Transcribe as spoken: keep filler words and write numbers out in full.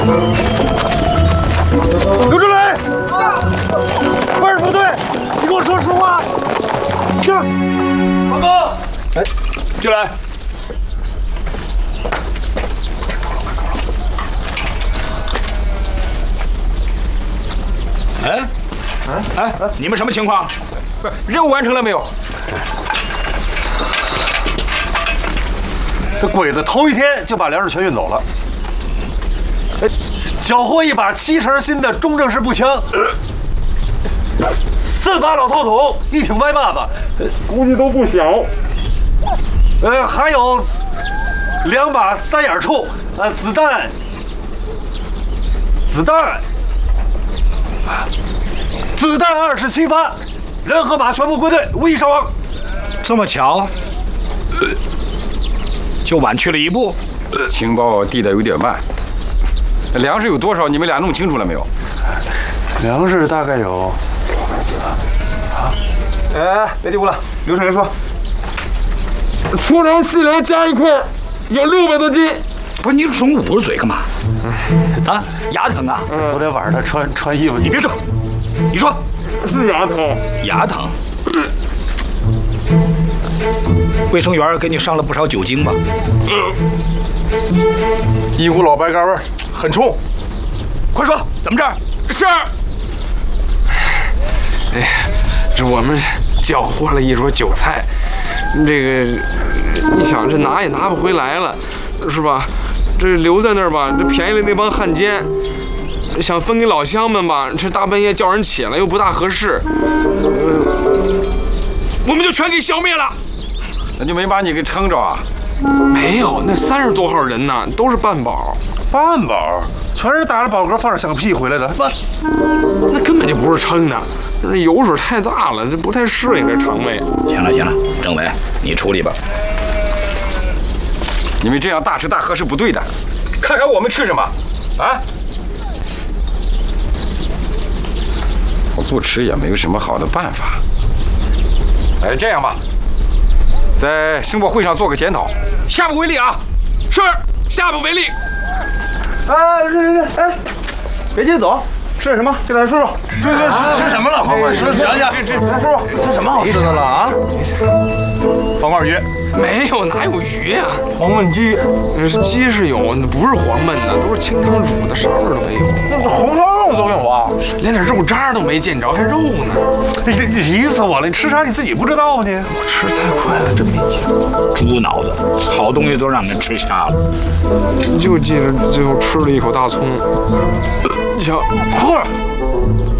刘志磊，二副队，你给我说实话。是。报告。哎，进来。 哎，哎，你们什么情况？ 不是任务完成了没有？ 这鬼子头一天就把粮食全运走了，哎，缴获一把七成新的中正式步枪，四把老套筒，一挺歪把子，估计都不小。呃，还有两把三眼铳，呃，子弹，子弹。 子弹二十七发，人和马全部归队，无一伤亡。 这么巧，就晚去了一步。 情报递的有点慢。粮食有多少？你们俩弄清楚了没有？ 粮食大概有……啊！ 哎，别嘀咕了，刘成员说，粗粮细粮加一块，有六百多斤。 不是你总捂着嘴干嘛？啊，牙疼啊！ 昨天晚上他穿穿衣服， 你别说。 你说是牙疼， 牙疼。卫生员给你上了不少酒精吧？ 一股老白干味，很冲。 快说，怎么着？ 是。哎，这我们缴获了一桌韭菜，这个你想这拿也拿不回来了，是吧？这留在那儿吧，这便宜了那帮汉奸。 想分给老乡们吧，这大半夜叫人起来又不大合适，呃，我们就全给消灭了。 那就没把你给撑着啊？ 没有，那三十多号人呢，都是半保。 半保，全是打着饱嗝放着响屁回来的。 那根本就不是撑的，这油水太大了，这不太适应这肠胃。 行了行了，政委你处理吧。 你们这样大吃大喝是不对的，看看我们吃什么啊？ 我不吃也没有什么好的办法。哎，这样吧，在生活会上做个检讨，下不为例啊！ 是，下不为例。 哎，是是是，哎，别急着走，吃点什么？进来说说。 对对，吃吃什么了？快快说讲讲。 这这这说说，吃什么好吃的了啊？ 黄瓜鱼。 没有，哪有鱼呀、啊？黄焖鸡，鸡是有，不是黄焖的，都是清汤煮的，啥味儿都没有。 那红烧肉都有啊， 连点肉渣都没见着，还肉呢？ 你你急死我了！你吃啥你自己不知道吗？你我吃太快了，真没记住。 猪脑子，好东西都让人吃瞎了。 就记着最后吃了一口大葱。瞧， 嚯！